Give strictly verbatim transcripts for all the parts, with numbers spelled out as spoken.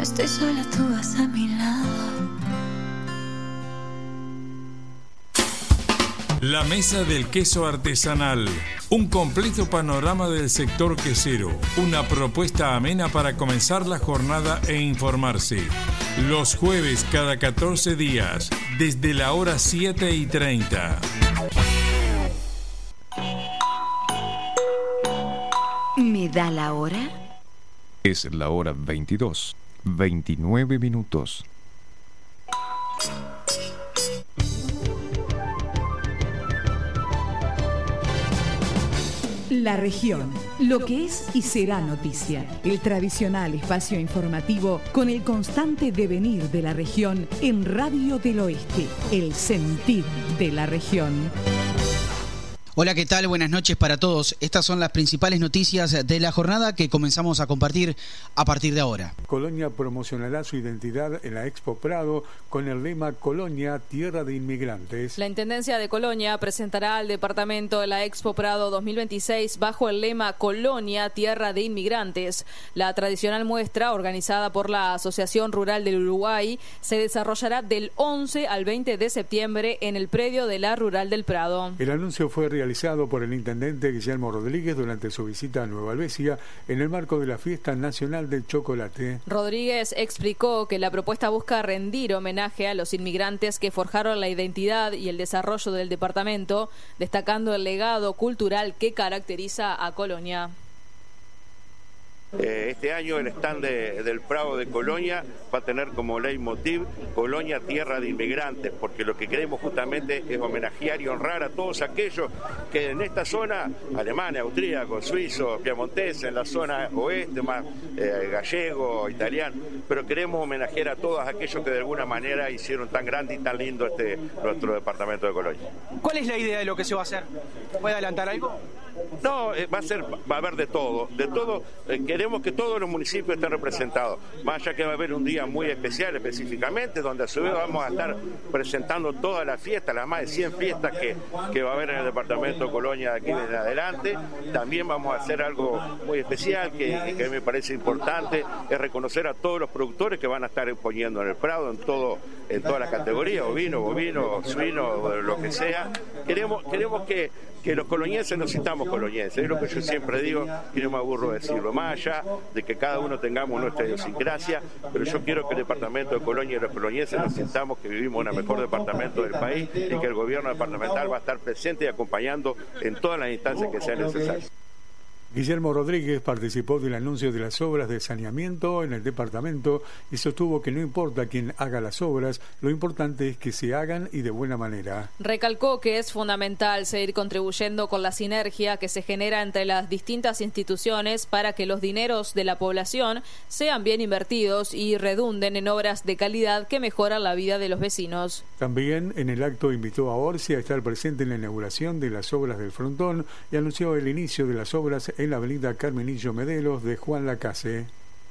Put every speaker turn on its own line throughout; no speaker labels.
estoy sola, tú vas a mi lado.
La Mesa del Queso Artesanal. Un completo panorama del sector quesero. Una propuesta amena para comenzar la jornada e informarse. Los jueves cada catorce días, desde la hora siete y treinta.
¿Me da la hora?
Es la hora veintidós, veintinueve minutos.
La región, lo que es y será noticia. El tradicional espacio informativo con el constante devenir de la región en Radio del Oeste. El sentir de la región.
Hola, ¿qué tal? Buenas noches para todos. Estas son las principales noticias de la jornada que comenzamos a compartir a partir de ahora.
Colonia promocionará su identidad en la Expo Prado con el lema Colonia, tierra de inmigrantes.
La Intendencia de Colonia presentará al departamento de la Expo Prado dos mil veintiséis bajo el lema Colonia, tierra de inmigrantes. La tradicional muestra, organizada por la Asociación Rural del Uruguay, se desarrollará del once al veinte de septiembre en el predio de la Rural del Prado.
El anuncio fue realizado realizado por el intendente Guillermo Rodríguez durante su visita a Nueva Albesia en el marco de la Fiesta Nacional del Chocolate.
Rodríguez explicó que la propuesta busca rendir homenaje a los inmigrantes que forjaron la identidad y el desarrollo del departamento, destacando el legado cultural que caracteriza a Colonia.
Eh, este año el stand de, del Prado de Colonia va a tener como leitmotiv Colonia, tierra de inmigrantes, porque lo que queremos justamente es homenajear y honrar a todos aquellos que en esta zona, alemán, austríaco, suizo, piamontés, en la zona oeste, más eh, gallego, italiano, pero queremos homenajear a todos aquellos que de alguna manera hicieron tan grande y tan lindo este nuestro departamento de Colonia.
¿Cuál es la idea de lo que se va a hacer? ¿Puede adelantar algo?
No, eh, va a ser, va a haber de todo, de todo, eh, queremos que todos los municipios estén representados, más allá que va a haber un día muy especial específicamente, donde a su vez vamos a estar presentando todas las fiestas, las más de cien fiestas que, que va a haber en el departamento de Colonia de aquí en adelante. También vamos a hacer algo muy especial que, que me parece importante, es reconocer a todos los productores que van a estar exponiendo en el Prado, en todo, en todas las categorías, ovino, bovino, suino, lo que sea. Queremos, queremos que que los colonienses nos sintamos colonienses, es lo que yo siempre digo y no me aburro de decirlo, más allá de que cada uno tengamos nuestra idiosincrasia, pero yo quiero que el departamento de Colonia y los colonienses nos sintamos que vivimos en el mejor departamento del país y que el gobierno departamental va a estar presente y acompañando en todas las instancias que sean necesarias.
Guillermo Rodríguez participó del anuncio de las obras de saneamiento en el departamento y sostuvo que no importa quién haga las obras, lo importante es que se hagan y de buena manera.
Recalcó que es fundamental seguir contribuyendo con la sinergia que se genera entre las distintas instituciones para que los dineros de la población sean bien invertidos y redunden en obras de calidad que mejoran la vida de los vecinos.
También en el acto invitó a Orsi a estar presente en la inauguración de las obras del frontón y anunció el inicio de las obras en en la avenida Carmenillo Medelos de Juan Lacase.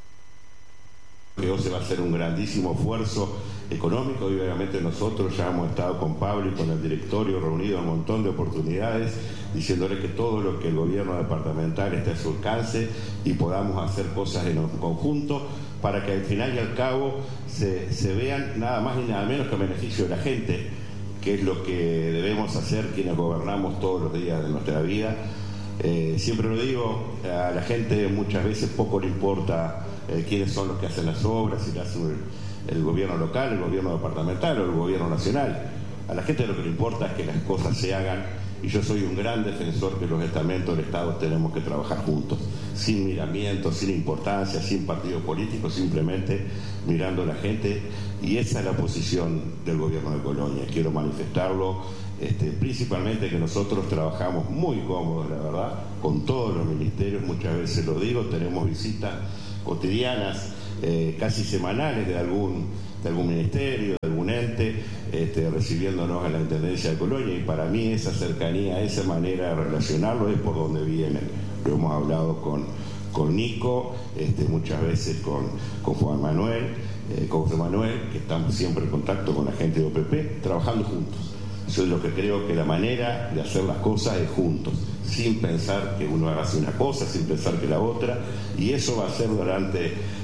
Creo que se va a hacer un grandísimo esfuerzo económico y obviamente nosotros ya hemos estado con Pablo y con el directorio reunido un montón de oportunidades diciéndole que todo lo que el gobierno departamental esté a su alcance y podamos hacer cosas en conjunto para que al final y al cabo se, se vean nada más y nada menos que a beneficio de la gente, que es lo que debemos hacer quienes gobernamos todos los días de nuestra vida. Eh, siempre lo digo, a la gente muchas veces poco le importa eh, quiénes son los que hacen las obras, si las hace el, el gobierno local, el gobierno departamental o el gobierno nacional. A la gente lo que le importa es que las cosas se hagan y yo soy un gran defensor que los estamentos del Estado tenemos que trabajar juntos, sin miramientos, sin importancia, sin partido político, simplemente mirando a la gente, y esa es la posición del gobierno de Colonia. Quiero manifestarlo, este, principalmente que nosotros trabajamos muy cómodos, la verdad, con todos los ministerios, muchas veces lo digo, tenemos visitas cotidianas, eh, casi semanales de algún, de algún ministerio, de algún ente, este, recibiéndonos en la Intendencia de Colonia, y para mí esa cercanía, esa manera de relacionarlo es por donde viene. Lo hemos hablado con, con Nico, este, muchas veces con, con Juan Manuel, eh, con José Manuel, que estamos siempre en contacto con la gente de O P P, trabajando juntos. Yo es lo que creo que la manera de hacer las cosas es juntos, sin pensar que uno hace una cosa, sin pensar que la otra, y eso va a ser durante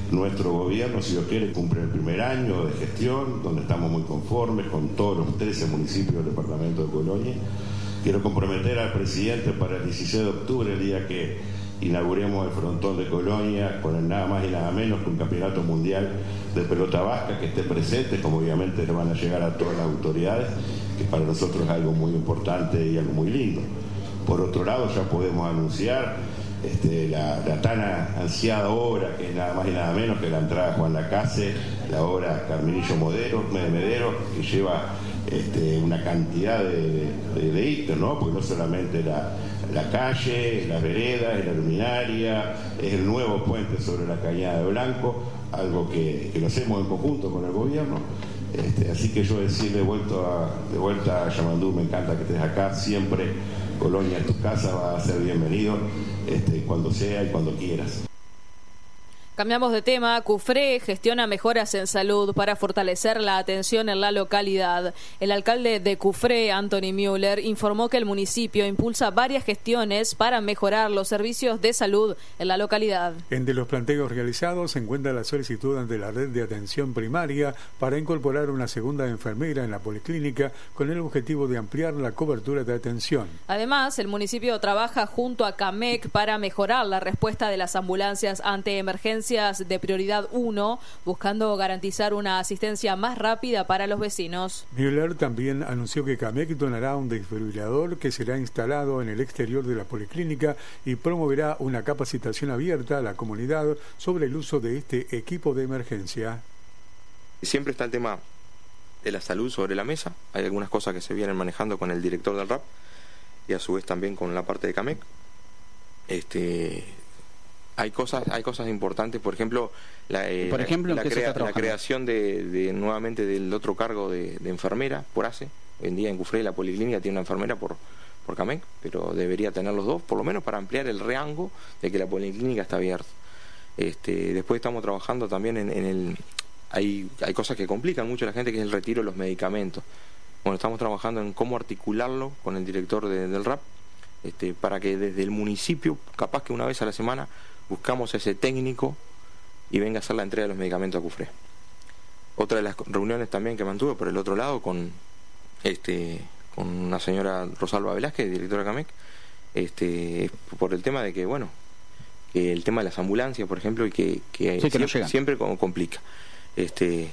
nuestro gobierno, si Dios quiere, cumple el primer año de gestión, donde estamos muy conformes con todos los trece municipios del departamento de Colonia. Quiero comprometer al presidente para el dieciséis de octubre, el día que inauguremos el frontón de Colonia, con el nada más y nada menos que un campeonato mundial de pelota vasca, que esté presente, como obviamente le van a llegar a todas las autoridades, que para nosotros es algo muy importante y algo muy lindo. Por otro lado, ya podemos anunciar este, la, la tan ansiada obra, que es nada más y nada menos que la entrada Juan Lacase, la obra Carmenillo Modero, Medero, que lleva este, una cantidad de, de, de hitos, ¿no? Porque no solamente la, la calle, la vereda, es la luminaria, es el nuevo puente sobre la Cañada de Blanco, algo que, que lo hacemos en conjunto con el gobierno. Este, así que yo decir de, vuelto a, de vuelta a Yamandú, me encanta que estés acá, siempre Colonia en tu casa, va a ser bienvenido este, cuando sea y cuando quieras.
Cambiamos de tema. CUFRE gestiona mejoras en salud para fortalecer la atención en la localidad. El alcalde de CUFRE, Anthony Müller, informó que el municipio impulsa varias gestiones para mejorar los servicios de salud en la localidad.
Entre los planteos realizados se encuentra la solicitud ante la red de atención primaria para incorporar una segunda enfermera en la policlínica con el objetivo de ampliar la cobertura de atención.
Además, el municipio trabaja junto a CAMEC para mejorar la respuesta de las ambulancias ante emergencias de prioridad uno, buscando garantizar una asistencia más rápida para los vecinos.
Müller también anunció que CAMEC donará un desfibrilador que será instalado en el exterior de la policlínica y promoverá una capacitación abierta a la comunidad sobre el uso de este equipo de emergencia.
Siempre está el tema de la salud sobre la mesa. Hay algunas cosas que se vienen manejando con el director del R A P y a su vez también con la parte de CAMEC. Este... Hay cosas, hay cosas importantes, por ejemplo, la, eh,
por ejemplo,
la, crea, la creación de, de nuevamente del otro cargo de, de enfermera por A C E. Hoy en día en CUFRE la policlínica tiene una enfermera por, por CAMEC, pero debería tener los dos, por lo menos para ampliar el rango de que la policlínica está abierta. Este, después estamos trabajando también en, en el... Hay, hay cosas que complican mucho a la gente, que es el retiro de los medicamentos. Bueno, estamos trabajando en cómo articularlo con el director de, del R A P, este, para que desde el municipio, capaz que una vez a la semana, buscamos ese técnico y venga a hacer la entrega de los medicamentos a CUFRE. Otra de las reuniones también que mantuve por el otro lado con este con una señora Rosalba Velázquez, directora de CAMEC, este, por el tema de que, bueno, que el tema de las ambulancias, por ejemplo, y que, que,
sí, que
siempre,
no
siempre complica. Este,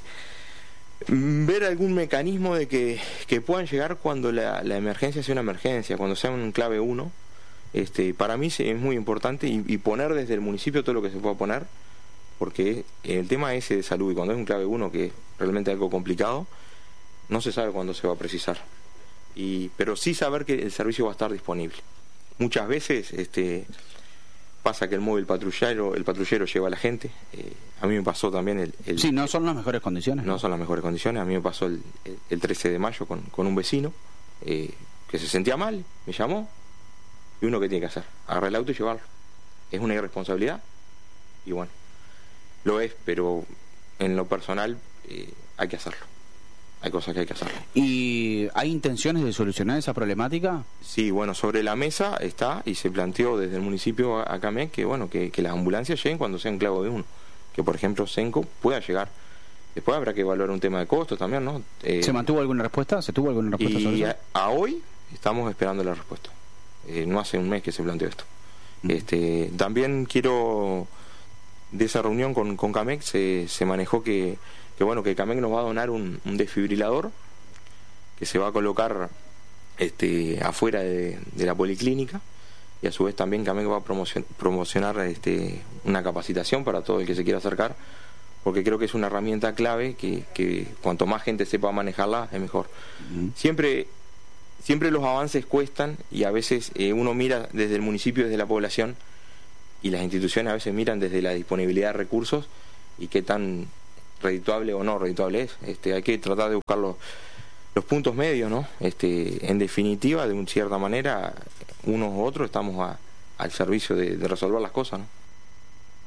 ver algún mecanismo de que, que puedan llegar cuando la, la emergencia sea una emergencia, cuando sea un clave uno. Este, para mí es muy importante y, y poner desde el municipio todo lo que se pueda poner, porque el tema ese de salud, y cuando es un clave uno, que es realmente algo complicado, no se sabe cuándo se va a precisar, y, pero sí saber que el servicio va a estar disponible. Muchas veces este, pasa que el móvil patrullero, el patrullero lleva a la gente. Eh, a mí me pasó también el, el...
Sí, no son las mejores condiciones.
No,
no
son las mejores condiciones. A mí me pasó el, el, el trece de mayo con, con un vecino eh, que se sentía mal, me llamó. Y uno, ¿qué tiene que hacer? Agarrar el auto y llevarlo. Es una irresponsabilidad. Y bueno, lo es, pero en lo personal eh, hay que hacerlo. Hay cosas que hay que hacer.
¿Y hay intenciones de solucionar esa problemática?
Sí, bueno, sobre la mesa está y se planteó desde el municipio a CAMEC que, bueno, que, que las ambulancias lleguen cuando sea un clavo de uno. Que, por ejemplo, Senco pueda llegar. Después habrá que evaluar un tema de costos también, ¿no? Eh,
¿Se mantuvo alguna respuesta? ¿Se tuvo alguna respuesta
y
sobre eso?
A, a hoy estamos esperando la respuesta. Eh, no hace un mes que se planteó esto. Mm. Este, también quiero, de esa reunión con, con CAMEC se, se manejó que, que bueno, que CAMEC nos va a donar un, un desfibrilador que se va a colocar este, afuera de, de la policlínica, y a su vez también CAMEC va a promocion, promocionar este, una capacitación para todo el que se quiera acercar, porque creo que es una herramienta clave que, que cuanto más gente sepa manejarla es mejor. Mm. Siempre Siempre los avances cuestan y a veces eh, uno mira desde el municipio, desde la población, y las instituciones a veces miran desde la disponibilidad de recursos y qué tan redituable o no redituable es. Este, hay que tratar de buscar los, los puntos medios, ¿no? Este, en definitiva, de una cierta manera, unos u otros estamos a, al servicio de, de resolver las cosas, ¿no?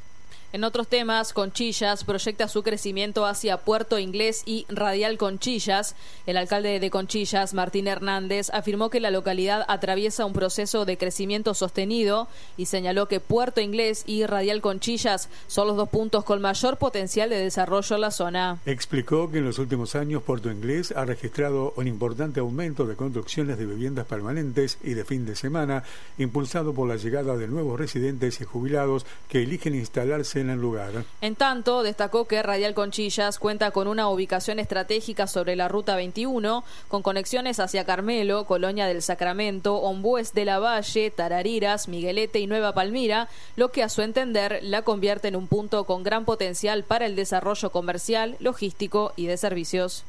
En otros temas, Conchillas proyecta su crecimiento hacia Puerto Inglés y Radial Conchillas. El alcalde de Conchillas, Martín Hernández, afirmó que la localidad atraviesa un proceso de crecimiento sostenido y señaló que Puerto Inglés y Radial Conchillas son los dos puntos con mayor potencial de desarrollo en la zona.
Explicó que en los últimos años Puerto Inglés ha registrado un importante aumento de construcciones de viviendas permanentes y de fin de semana, impulsado por la llegada de nuevos residentes y jubilados que eligen instalarse en el lugar.
En tanto, destacó que Radial Conchillas cuenta con una ubicación estratégica sobre la Ruta veintiuno, con conexiones hacia Carmelo, Colonia del Sacramento, Ombúes de la Valle, Tarariras, Miguelete y Nueva Palmira, lo que a su entender la convierte en un punto con gran potencial para el desarrollo comercial, logístico y de servicios.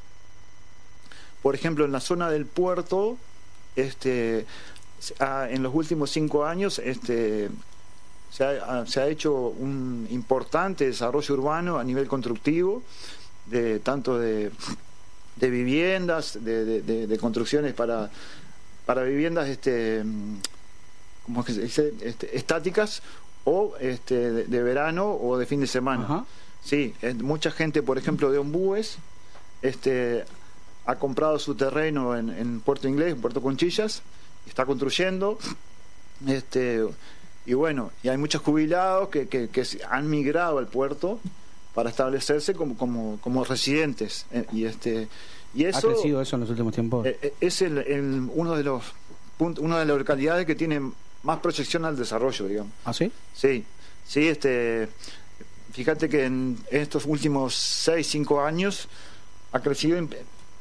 Por ejemplo, en la zona del puerto, este, en los últimos cinco años, este Se ha, se ha hecho un importante desarrollo urbano a nivel constructivo, de tanto de, de viviendas, de, de, de, de construcciones para, para viviendas este, ¿cómo es que se dice? Este, estáticas o este, de, de verano o de fin de semana. Ajá. Sí, es, mucha gente, por ejemplo, de Ombúes, este, ha comprado su terreno en, en Puerto Inglés, en Puerto Conchillas, está construyendo. Este, Y bueno, y hay muchos jubilados que, que, que han migrado al puerto para establecerse como, como, como residentes. Eh, y este y eso,
¿ha crecido eso en los últimos tiempos?
Eh, es el, el, uno de los puntos, una de las localidades que tiene más proyección al desarrollo, digamos.
¿Ah, sí?
Sí, sí, este, fíjate que en, en estos últimos seis, cinco años ha crecido in,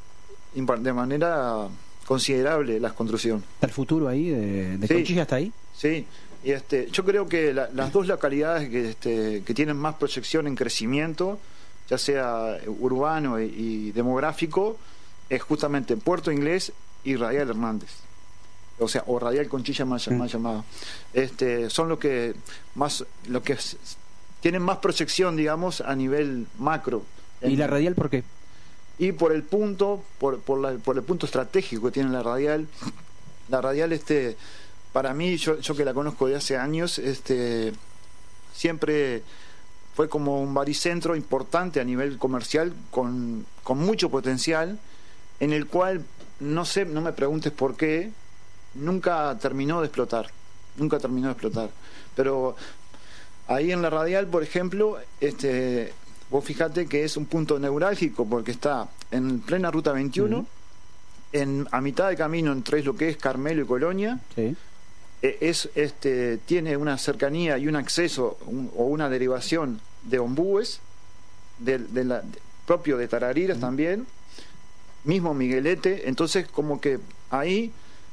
in, de manera considerable la construcción.
¿Está el futuro ahí de, de sí, Conchilla está ahí?
Sí. Y este, yo creo que la, las dos localidades que, este, que tienen más proyección en crecimiento, ya sea urbano y, y demográfico, es justamente Puerto Inglés y Radial Hernández. O sea, o Radial Conchilla más, mm. más llamado. Este, son los que más, los que tienen más proyección, digamos, a nivel macro.
¿Y la Radial por qué?
Y por el punto, por, por, la, por el punto estratégico que tiene la Radial. La Radial, este, para mí, yo, yo que la conozco de hace años, este, siempre fue como un baricentro importante a nivel comercial, con, con mucho potencial, en el cual, no sé, no me preguntes por qué, nunca terminó de explotar, nunca terminó de explotar. Pero ahí en la Radial, por ejemplo, este, vos fijate que es un punto neurálgico, porque está en plena Ruta veintiuno, uh-huh. en, a mitad de camino entre lo que es Carmelo y Colonia, sí. Es, este, tiene una cercanía y un acceso un, o una derivación de Ombúes, de, de la, de, propio de Tarariras, uh-huh. también, mismo Miguelete. Entonces, como que ahí,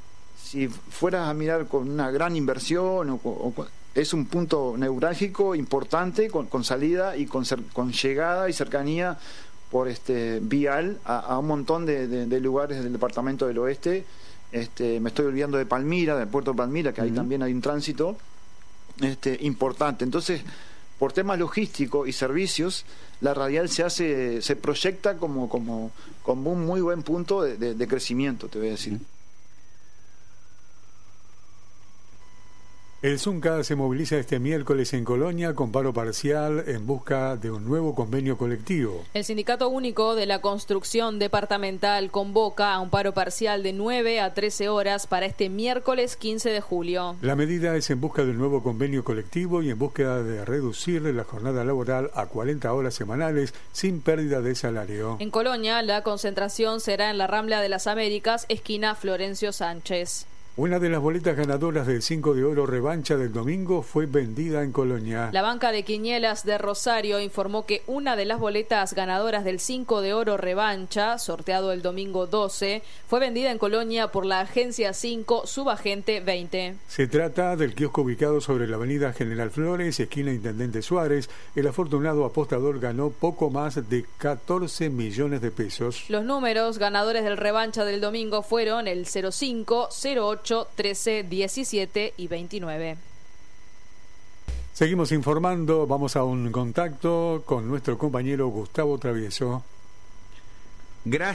si fueras a mirar con una gran inversión, o, o, es un punto neurálgico importante, con, con salida y con, con llegada y cercanía por este vial a, a un montón de, de, de lugares del departamento del oeste. Este, me estoy olvidando de Palmira, del puerto de Palmira, que uh-huh. ahí también hay un tránsito este, importante. Entonces, por temas logísticos y servicios, la Radial se hace, se proyecta como, como, como un muy buen punto de, de, de crecimiento, te voy a decir. Uh-huh.
El Zunca se moviliza este miércoles en Colonia con paro parcial en busca de un nuevo convenio colectivo.
El Sindicato Único de la Construcción Departamental convoca a un paro parcial de nueve a trece horas para este miércoles quince de julio.
La medida es en busca de un nuevo convenio colectivo y en búsqueda de reducir la jornada laboral a cuarenta horas semanales sin pérdida de salario.
En Colonia, la concentración será en la Rambla de las Américas, esquina Florencio Sánchez.
Una de las boletas ganadoras del cinco de oro revancha del domingo fue vendida en Colonia.
La banca de quinielas de Rosario informó que una de las boletas ganadoras del cinco de oro revancha, sorteado el domingo doce, fue vendida en Colonia por la agencia cinco, subagente veinte.
Se trata del kiosco ubicado sobre la avenida General Flores, esquina Intendente Suárez. El afortunado apostador ganó poco más de catorce millones de pesos.
Los números ganadores del revancha del domingo fueron el cero cinco, cero ocho, trece, diecisiete y veintinueve.
Seguimos informando, vamos a un contacto con nuestro compañero Gustavo Travieso.
Gracias.